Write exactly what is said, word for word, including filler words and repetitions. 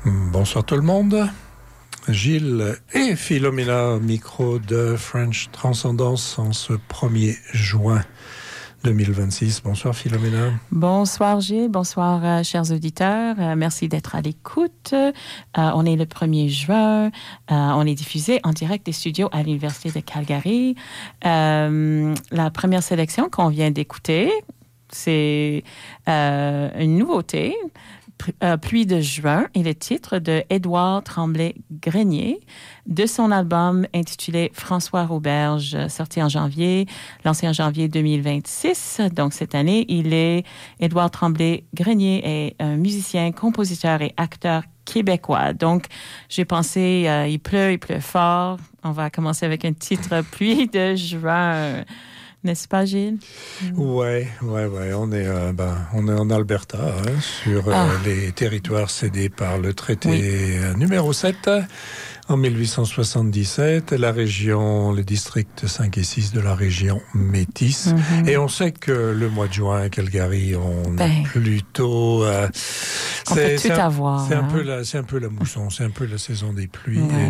Bonsoir tout le monde. Gilles et Philomena, micro de French Transcendance en ce premier juin deux mille vingt-six. Bonsoir Philomena. Bonsoir Gilles, bonsoir euh, chers auditeurs. Euh, merci d'être à l'écoute. Euh, on est le premier juin. Euh, on est diffusé en direct des studios à l'Université de Calgary. Euh, la première sélection qu'on vient d'écouter, c'est euh, une nouveauté. Euh, Pluie de juin et le titre de Édouard Tremblay-Grenier de son album intitulé François Roberge, sorti en janvier, lancé en janvier deux mille vingt-six. Donc cette année, il est Édouard Tremblay-Grenier est un musicien, compositeur et acteur québécois. Donc j'ai pensé, euh, il pleut, il pleut fort. On va commencer avec un titre Pluie de juin. N'est-ce pas, Gilles? Ouais, ouais, ouais. On est, euh, ben, on est en Alberta, hein, sur euh, ah. les territoires cédés par le traité oui. numéro sept en mille huit cent soixante-dix-sept. La région, les districts cinq et six de la région métisse. Mm-hmm. Et on sait que le mois de juin à Calgary, on ben, est plutôt. Euh, on c'est, peut tout c'est un, avoir. C'est, hein. un peu la, c'est un peu la mousson, c'est un peu la saison des pluies. Ouais.